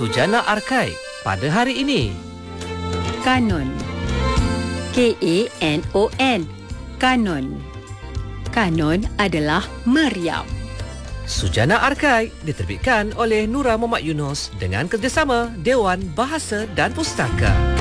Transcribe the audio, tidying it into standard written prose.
Sujana Arkai pada hari ini. Kanon. K-A-N-O-N. Kanon. Kanon adalah meriam. Sujana Arkai diterbitkan oleh Nura Muhammad Yunus dengan kerjasama Dewan Bahasa dan Pustaka.